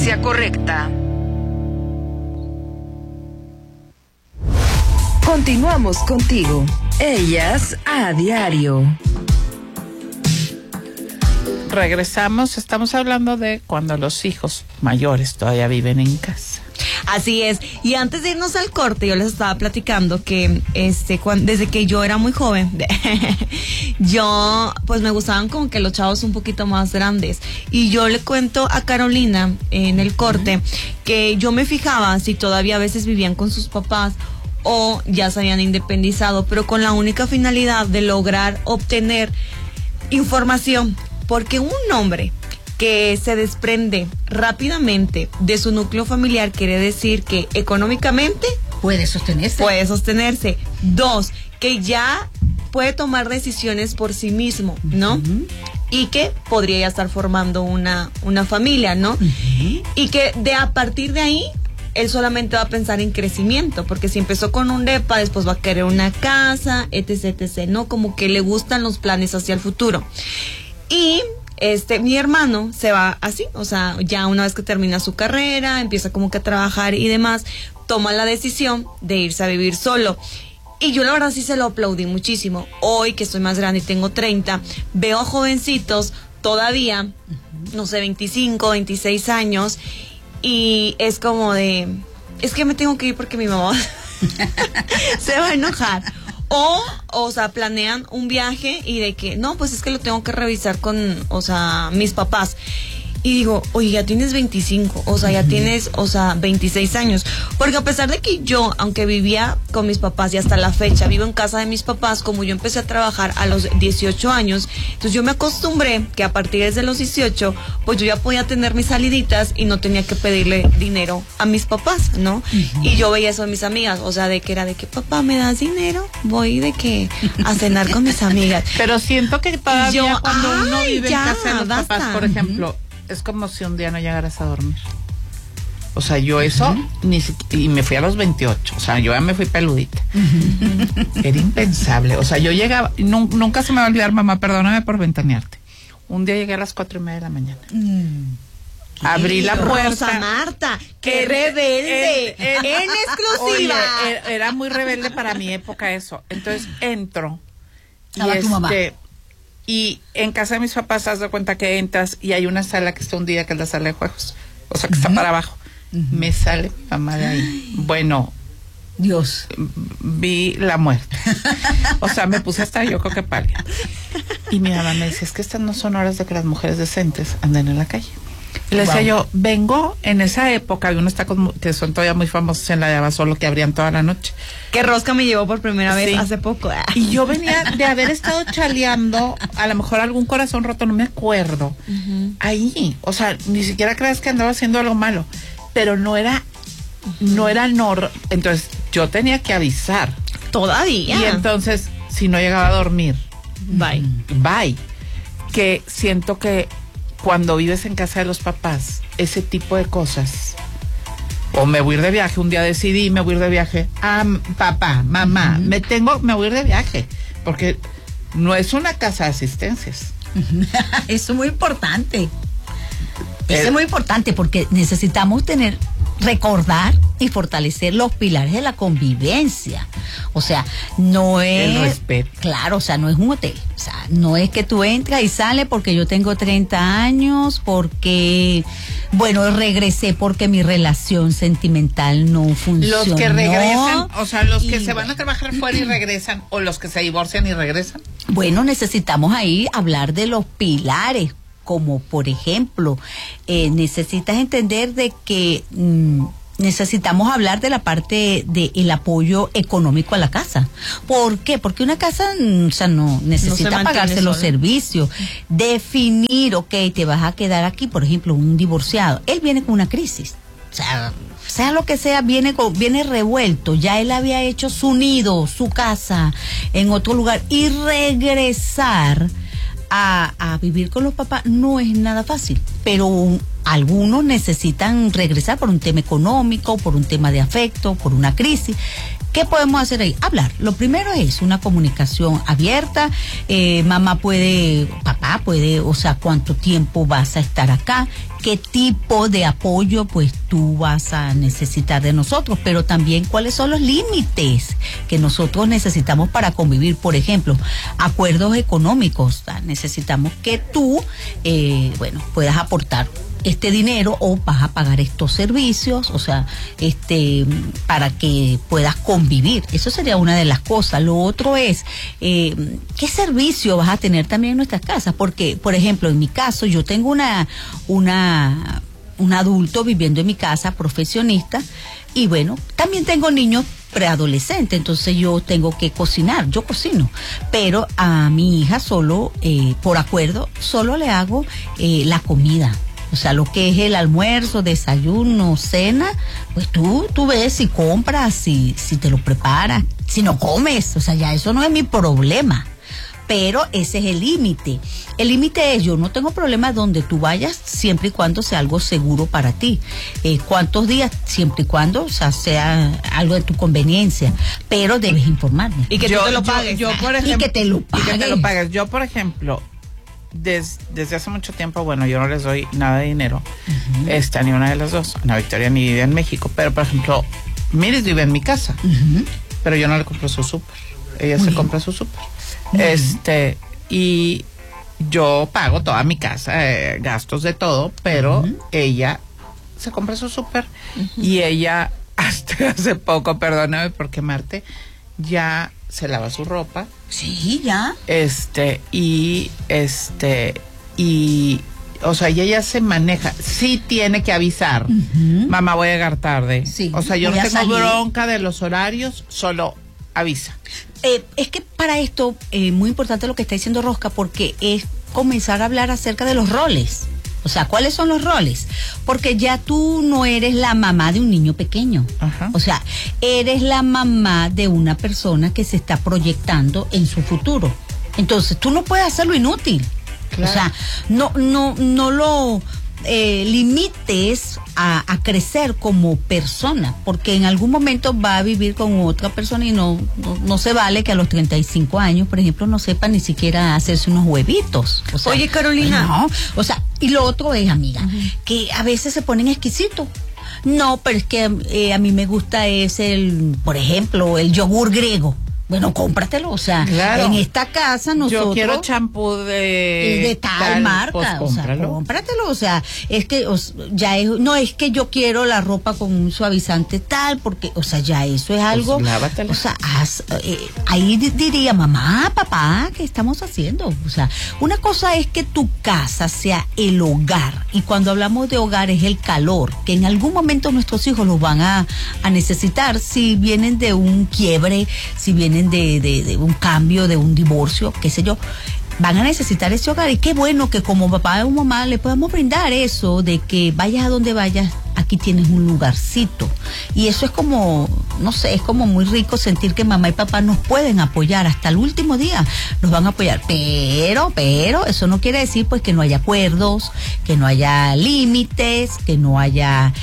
frecuencia correcta. Continuamos contigo. Ellas a diario. Regresamos, estamos hablando de cuando los hijos mayores todavía viven en casa. Así es. Y antes de irnos al corte, yo les estaba platicando que desde que yo era muy joven, yo pues me gustaban como que los chavos un poquito más grandes. Y yo le cuento a Carolina en el corte que yo me fijaba si todavía a veces vivían con sus papás o ya se habían independizado, pero con la única finalidad de lograr obtener información. Porque un hombre que se desprende rápidamente de su núcleo familiar quiere decir que económicamente puede sostenerse. 2, que ya puede tomar decisiones por sí mismo, ¿no? Uh-huh. Y que podría ya estar formando una familia, ¿no? Uh-huh. Y que a partir de ahí él solamente va a pensar en crecimiento, porque si empezó con un depa, después va a querer una casa, etc., ¿no? Como que le gustan los planes hacia el futuro. Y mi hermano se va así, o sea, ya una vez que termina su carrera, empieza como que a trabajar y demás, toma la decisión de irse a vivir solo. Y yo la verdad sí se lo aplaudí muchísimo. Hoy que estoy más grande y tengo 30, veo a jovencitos todavía, no sé, 25, 26 años, y es como de, es que me tengo que ir porque mi mamá se va a enojar. O sea, planean un viaje y de que, no, pues es que lo tengo que revisar con, o sea, mis papás. Y digo, oye, ya tienes 25, o sea, ya tienes, o sea, 26 años. Porque a pesar de que yo, aunque vivía con mis papás y hasta la fecha vivo en casa de mis papás, como yo empecé a trabajar a los 18 años, entonces yo me acostumbré que a partir de los 18, pues yo ya podía tener mis saliditas y no tenía que pedirle dinero a mis papás, ¿no? Uh-huh. Y yo veía eso de mis amigas, o sea, de que era de que, papá, ¿me das dinero? Voy de que a cenar con mis amigas. Pero siento que todavía cuando uno vive en casa de los papás, por ejemplo, es como si un día no llegaras a dormir. O sea, yo eso, y me fui a los 28, o sea, yo ya me fui peludita. Era impensable, o sea, yo llegaba, nunca se me va a olvidar, mamá, perdóname por ventanearte. Un día llegué a las 4:30 de la mañana. Abrí la puerta. Rosa Marta, qué rebelde, en exclusiva. Oye, era muy rebelde para mi época eso. Entonces entro tu mamá. Y en casa de mis papás, haz de cuenta que entras y hay una sala que está hundida, que es la sala de juegos. O sea, que está para abajo. Me sale mi mamá de ahí. Bueno, Dios, vi la muerte. O sea, me puse hasta yo creo que pálida. Y mi mamá me decía, es que estas no son horas de que las mujeres decentes anden en la calle. Y le decía yo, vengo en esa época, había unos tacos que son todavía muy famosos en la de Abasolo, que abrían toda la noche. Que Rosca me llevó por primera vez hace poco. Y yo venía de haber estado chaleando, a lo mejor algún corazón roto, no me acuerdo. Ahí, o sea, ni siquiera creas que andaba haciendo algo malo, pero no era, entonces yo tenía que avisar. Todavía. Y entonces, si no llegaba a dormir, bye. Que siento que cuando vives en casa de los papás, ese tipo de cosas, o me voy a ir de viaje, un día decidí, me voy a ir de viaje, papá, mamá, me voy a ir de viaje, porque no es una casa de asistencias. Eso es muy importante. Eso es muy importante porque necesitamos recordar y fortalecer los pilares de la convivencia. O sea, no es... El respeto. Claro, o sea, no es un hotel. O sea, no es que tú entras y sales porque yo tengo 30 años, porque, bueno, regresé porque mi relación sentimental no funcionó. Los que regresan, o sea, los que se van a trabajar fuera y regresan, o los que se divorcian y regresan. Bueno, necesitamos ahí hablar de los pilares, como por ejemplo, necesitas entender de que necesitamos hablar de la parte del apoyo económico a la casa. ¿Por qué? Porque una casa, o sea, no necesita pagarse los servicios. Definir, ok, te vas a quedar aquí, por ejemplo, un divorciado. Él viene con una crisis. O sea lo que sea, viene revuelto. Ya él había hecho su nido, su casa en otro lugar, y regresar a vivir con los papás no es nada fácil, pero algunos necesitan regresar por un tema económico, por un tema de afecto, por una crisis. ¿Qué podemos hacer ahí? Hablar. Lo primero es una comunicación abierta. Papá acá, o sea, cuánto tiempo vas a estar acá, qué tipo de apoyo pues tú vas a necesitar de nosotros, pero también cuáles son los límites que nosotros necesitamos para convivir. Por ejemplo, acuerdos económicos, necesitamos que tú, puedas aportar este dinero o vas a pagar estos servicios, o sea, para que puedas convivir. Eso sería una de las cosas. Lo otro es, ¿qué servicio vas a tener también en nuestras casas? Porque, por ejemplo, en mi caso, yo tengo un adulto viviendo en mi casa, profesionista, y bueno, también tengo niños preadolescentes, entonces yo tengo que cocinar, yo cocino, pero a mi hija solo, por acuerdo, solo le hago la comida. O sea, lo que es el almuerzo, desayuno, cena, pues tú ves si compras, si te lo preparas, si no comes, o sea, ya eso no es mi problema. Pero ese es el límite. El límite es, yo no tengo problema donde tú vayas, siempre y cuando sea algo seguro para ti. ¿Cuántos días? Siempre y cuando, o sea algo de tu conveniencia. Pero debes informarme. Y que tú te lo pagues. Por ejemplo, y que te lo pagues. Y que te lo pagues. Yo, por ejemplo, desde hace mucho tiempo, bueno, yo no les doy nada de dinero, ni una de las dos. Ana Victoria ni vive en México, pero por ejemplo, Miris vive en mi casa, pero yo no le compro su súper. Ella se compra su súper. Y yo pago toda mi casa, gastos de todo, pero ella se compra su súper y ella hasta hace poco, perdóname por quemarte, ya se lava su ropa. Sí, ya. O sea, ella ya se maneja. Sí tiene que avisar. Mamá, voy a llegar tarde. Sí, o sea, yo no tengo bronca de los horarios, solo avisa. Es que para esto, muy importante lo que está diciendo Rosca, porque es comenzar a hablar acerca de los roles. O sea, ¿cuáles son los roles? Porque ya tú no eres la mamá de un niño pequeño. O sea, eres la mamá de una persona que se está proyectando en su futuro. Entonces, tú no puedes hacerlo inútil. Claro. O sea, no lo limites a crecer como persona, porque en algún momento va a vivir con otra persona y no se vale que a los 35 años, por ejemplo, no sepa ni siquiera hacerse unos huevitos. O sea, oye, Carolina. No, o sea, y lo otro es, amiga, que a veces se ponen exquisitos. No, pero es que a mí me gusta por ejemplo, el yogur griego. Bueno, cómpratelo, o sea, claro. En esta casa nosotros... Yo quiero champú de tal marca, pues, o sea, cómpratelo, o sea, es que no es que yo quiero la ropa con un suavizante tal, porque, o sea, ya eso es algo... Pues lávatela. O sea, ahí diría, mamá, papá, ¿qué estamos haciendo? O sea, una cosa es que tu casa sea el hogar, y cuando hablamos de hogar es el calor, que en algún momento nuestros hijos los van a necesitar, si vienen de un quiebre, si vienen de un cambio, de un divorcio, qué sé yo, van a necesitar ese hogar. Y qué bueno que como papá o mamá le podamos brindar eso, de que vayas a donde vayas, aquí tienes un lugarcito. Y eso es como, no sé, es como muy rico sentir que mamá y papá nos pueden apoyar hasta el último día, nos van a apoyar, pero eso no quiere decir pues que no haya acuerdos, que no haya límites, que no haya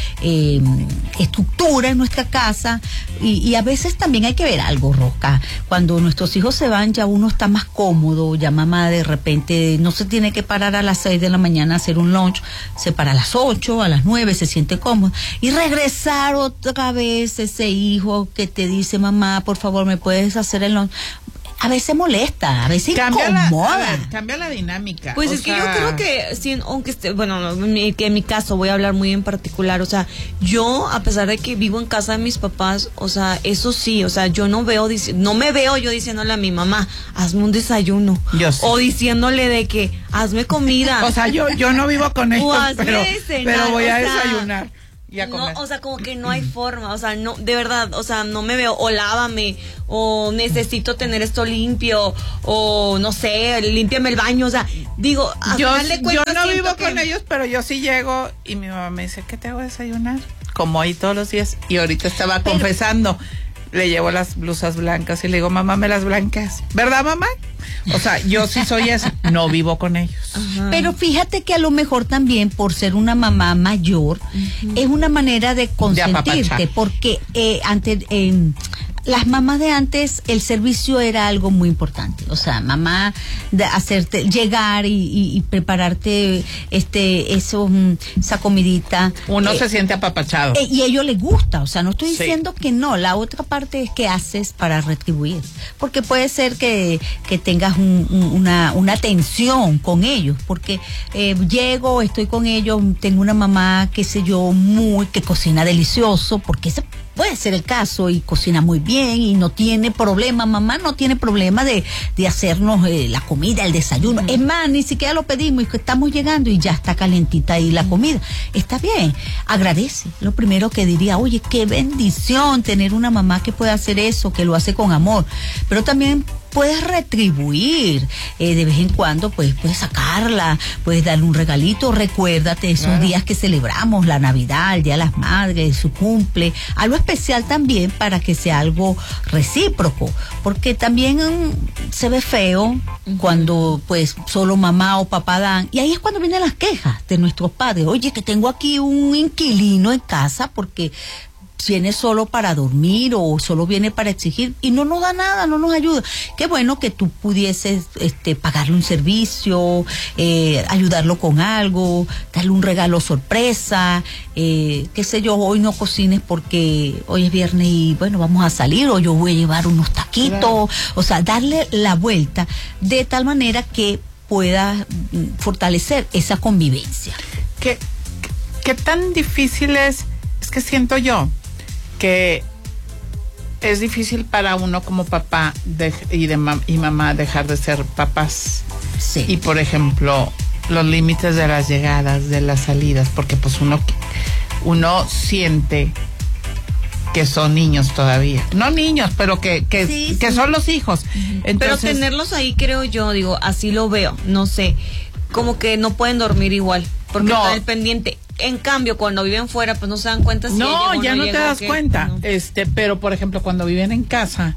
estructura en nuestra casa. Y a veces también hay que ver algo, Rosca, cuando nuestros hijos se van, ya uno está más cómodo, ya mamá de repente no se tiene que parar a las 6 de la mañana a hacer un lunch, se para a las 8, a las 9, se siente cómodo, y regresar otra vez ese hijo que te dice, mamá, por favor, ¿me puedes hacer el lunch? A veces molesta, a veces incomoda. Cambia la dinámica. Pues es que yo creo que, aunque esté, bueno, que en mi caso voy a hablar muy en particular, o sea, yo, a pesar de que vivo en casa de mis papás, o sea, eso sí, o sea, yo no me veo yo diciéndole a mi mamá, hazme un desayuno. Yo sí. O diciéndole de que, hazme comida. O sea, yo no vivo con ellos, pero voy a desayunar. No, o sea, como que no hay forma, o sea, no, de verdad, o sea, no me veo, o lávame, o necesito tener esto limpio, o no sé, límpiame el baño, o sea, digo, yo no vivo con ellos, pero yo sí llego y mi mamá me dice, ¿qué te hago desayunar? Como ahí todos los días, y ahorita estaba confesando, le llevo las blusas blancas y le digo, mamá, me las blanqueas, ¿verdad, mamá? O sea, yo sí soy eso, no vivo con ellos. Ajá. Pero fíjate que a lo mejor también por ser una mamá mayor, es una manera de consentirte, porque las mamás de antes, el servicio era algo muy importante. O sea, mamá, de hacerte llegar y prepararte esa comidita. Uno se siente apapachado. Y a ellos les gusta. O sea, no estoy diciendo que no. La otra parte es qué haces para retribuir. Porque puede ser que tengas una tensión con ellos. Porque llego, estoy con ellos, tengo una mamá, qué sé yo, que cocina delicioso, porque ese puede ser el caso, y cocina muy bien y no tiene problema, mamá no tiene problema de hacernos la comida, el desayuno. Es más, ni siquiera lo pedimos, y estamos llegando y ya está calentita ahí la comida. Está bien, agradece. Lo primero que diría, oye, qué bendición tener una mamá que pueda hacer eso, que lo hace con amor. Pero también puedes retribuir, de vez en cuando pues puedes sacarla, puedes darle un regalito. Recuérdate esos días que celebramos, la Navidad, el Día de las Madres, su cumple, algo especial también, para que sea algo recíproco, porque también se ve feo cuando pues solo mamá o papá dan, y ahí es cuando vienen las quejas de nuestros padres. Oye, que tengo aquí un inquilino en casa porque viene solo para dormir o solo viene para exigir y no nos da nada, no nos ayuda. Qué bueno que tú pudieses pagarle un servicio, ayudarlo con algo, darle un regalo sorpresa, qué sé yo, hoy no cocines porque hoy es viernes y bueno, vamos a salir, o yo voy a llevar unos taquitos. Claro. O sea, darle la vuelta de tal manera que pueda fortalecer esa convivencia. ¿Qué tan difícil es? Es que siento yo que es difícil para uno como papá y mamá dejar de ser papás. Sí. Y por ejemplo, los límites de las llegadas, de las salidas, porque pues uno siente que son niños todavía. No niños, pero que son los hijos. Entonces, pero tenerlos ahí, creo yo, digo, así lo veo, no sé, como que no pueden dormir igual, porque están al pendiente. En cambio, cuando viven fuera, pues no se dan cuenta si ya no te das cuenta. No. Pero por ejemplo, cuando viven en casa,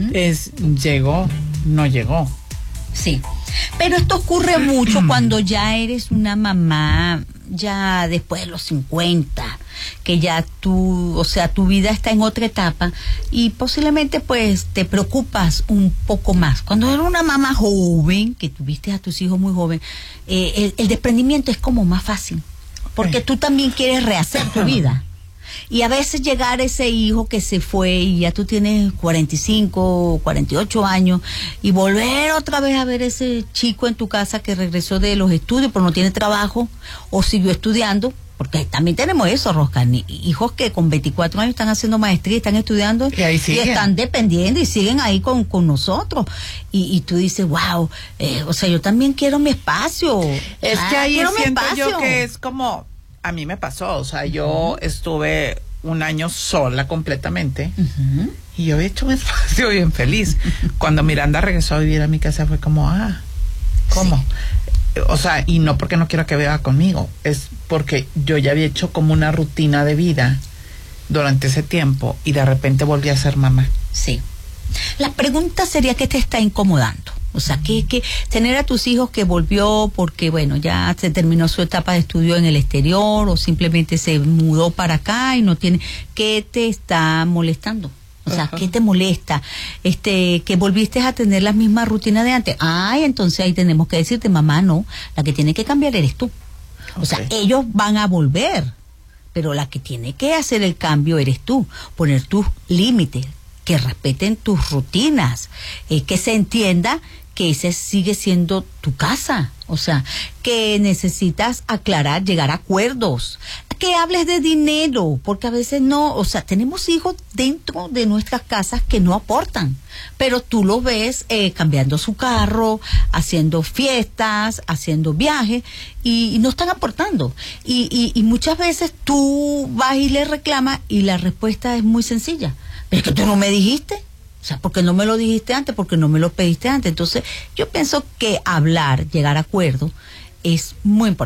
llegó, no llegó. Sí. Pero esto ocurre mucho cuando ya eres una mamá, ya después de los 50, que ya tu vida está en otra etapa y posiblemente pues te preocupas un poco más. Cuando eres una mamá joven, que tuviste a tus hijos muy joven, el desprendimiento es como más fácil. Porque tú también quieres rehacer tu vida. Y a veces llegar ese hijo que se fue y ya tú tienes 45, 48 años y volver otra vez a ver ese chico en tu casa que regresó de los estudios pero no tiene trabajo o siguió estudiando. Porque también tenemos eso, Rosca, hijos que con 24 años están haciendo maestría, están estudiando y están dependiendo y siguen ahí con nosotros. Y tú dices, wow, yo también quiero mi espacio. Es que ahí siento yo que es como, a mí me pasó, yo estuve un año sola completamente y yo había hecho un espacio bien feliz. Cuando Miranda regresó a vivir a mi casa fue como, ¿cómo? Sí. Y no porque no quiero que viva conmigo, es porque yo ya había hecho como una rutina de vida durante ese tiempo y de repente volví a ser mamá. Sí. La pregunta sería, ¿qué te está incomodando? Que tener a tus hijos que volvió porque, bueno, ya se terminó su etapa de estudio en el exterior o simplemente se mudó para acá y no tiene... ¿Qué te está molestando? ¿Qué te molesta? Que volviste a tener la misma rutina de antes. Entonces ahí tenemos que decirte, mamá, no, la que tiene que cambiar eres tú. Ellos van a volver, pero la que tiene que hacer el cambio eres tú. Poner tus límites, que respeten tus rutinas, que se entienda que ese sigue siendo tu casa. Que necesitas aclarar, llegar a acuerdos, que hables de dinero, porque a veces no, tenemos hijos dentro de nuestras casas que no aportan, pero tú lo ves cambiando su carro, haciendo fiestas, haciendo viajes, y no están aportando. Y muchas veces tú vas y le reclamas, y la respuesta es muy sencilla. Es que tú no me dijiste. ¿Por qué no me lo dijiste antes? ¿Por qué no me lo pediste antes? Entonces, yo pienso que hablar, llegar a acuerdo, es muy importante.